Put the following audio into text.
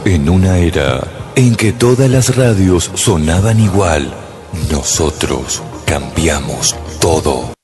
En una era en que todas las radios sonaban igual, nosotros cambiamos todo.